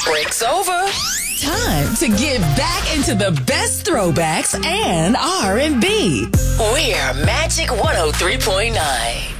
Break's over. Time to get back into the best throwbacks and R&B. We're Magic 103.9.